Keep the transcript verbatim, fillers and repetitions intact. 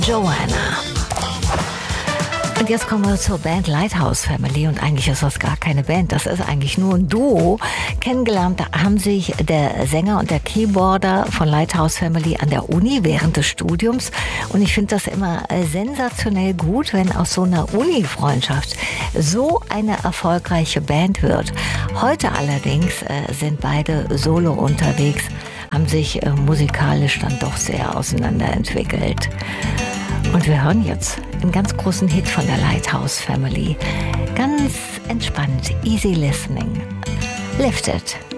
Joanna. Und jetzt kommen wir zur Band Lighthouse Family, und eigentlich ist das gar keine Band, das ist eigentlich nur ein Duo. Kennengelernt haben sich der Sänger und der Keyboarder von Lighthouse Family an der Uni während des Studiums, und ich finde das immer sensationell gut, wenn aus so einer Uni-Freundschaft so eine erfolgreiche Band wird. Heute allerdings äh, sind beide solo unterwegs, haben sich äh, musikalisch dann doch sehr auseinanderentwickelt. Und wir hören jetzt einen ganz großen Hit von der Lighthouse Family. Ganz entspannt, easy listening. Lift it.